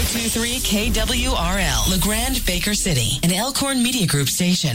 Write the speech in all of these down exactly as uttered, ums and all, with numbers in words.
two three K W R L, LeGrand, Baker City, an Elkhorn Media Group station.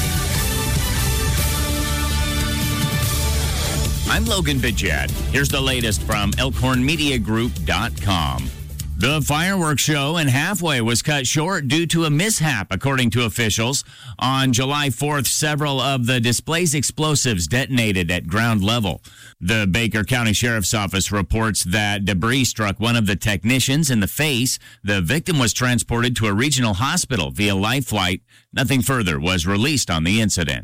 I'm Logan Bidget. Here's the latest from Elkhorn Media Group dot com. The fireworks show in Halfway was cut short due to a mishap, according to officials. On July fourth, several of the display's explosives detonated at ground level. The Baker County Sheriff's Office reports that debris struck one of the technicians in the face. The victim was transported to a regional hospital via life flight. Nothing further was released on the incident.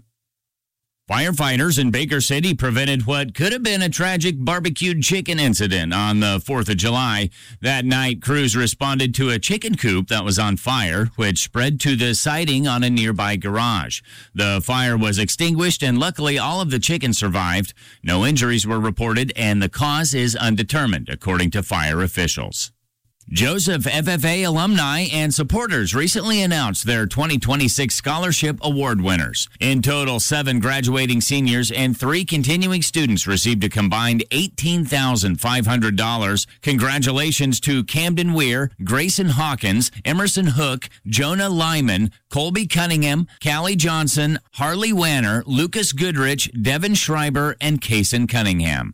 Firefighters in Baker City prevented what could have been a tragic barbecued chicken incident on the fourth of July. That night, crews responded to a chicken coop that was on fire, which spread to the siding on a nearby garage. The fire was extinguished, and luckily all of the chickens survived. No injuries were reported, and the cause is undetermined, according to fire officials. Joseph F F A alumni and supporters recently announced their twenty twenty-six Scholarship Award winners. In total, seven graduating seniors and three continuing students received a combined eighteen thousand five hundred dollars. Congratulations to Camden Weir, Grayson Hawkins, Emerson Hook, Jonah Lyman, Colby Cunningham, Callie Johnson, Harley Wanner, Lucas Goodrich, Devin Schreiber, and Kaysen Cunningham.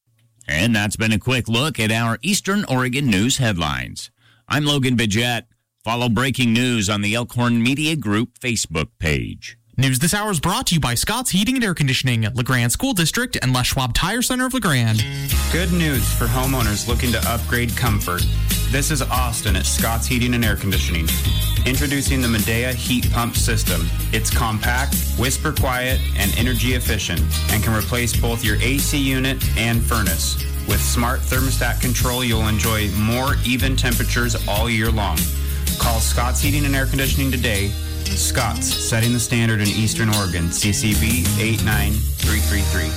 And that's been a quick look at our Eastern Oregon news headlines. I'm Logan Bidget. Follow breaking news on the Elkhorn Media Group Facebook page. News this hour is brought to you by Scott's Heating and Air Conditioning, LeGrand School District, and Les Schwab Tire Center of LeGrand. Good news for homeowners looking to upgrade comfort. This is Austin at Scott's Heating and Air Conditioning. Introducing the Medea Heat Pump System. It's compact, whisper quiet, and energy efficient, and can replace both your A C unit and furnace. With smart thermostat control, you'll enjoy more even temperatures all year long. Call Scott's Heating and Air Conditioning today. Scott's, setting the standard in Eastern Oregon. C C B eight nine three three three.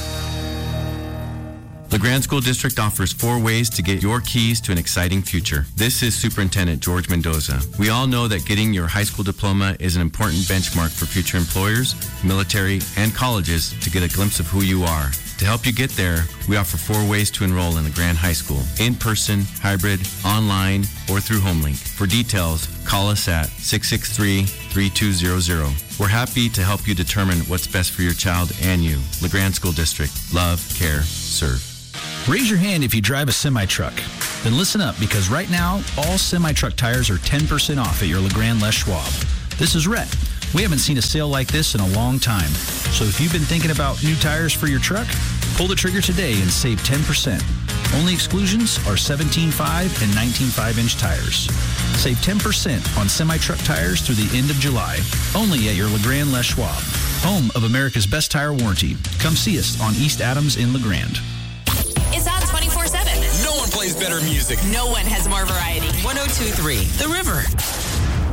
LeGrand School District offers four ways to get your keys to an exciting future. This is Superintendent George Mendoza. We all know that getting your high school diploma is an important benchmark for future employers, military, and colleges to get a glimpse of who you are. To help you get there, we offer four ways to enroll in LeGrand High School: in-person, hybrid, online, or through HomeLink. For details, call us at six six three, three two zero zero. We're happy to help you determine what's best for your child and you. LeGrand School District. Love, care, serve. Raise your hand if you drive a semi-truck. Then listen up, because right now, all semi-truck tires are ten percent off at your LeGrand Les Schwab. This is Rhett. We haven't seen a sale like this in a long time. So if you've been thinking about new tires for your truck, pull the trigger today and save ten percent. Only exclusions are seventeen five and nineteen five inch tires. Save ten percent on semi-truck tires through the end of July. Only at your LeGrand Les Schwab, home of America's best tire warranty. Come see us on East Adams in LeGrand. It's on twenty-four seven. No one plays better music. No one has more variety. one oh two point three The River.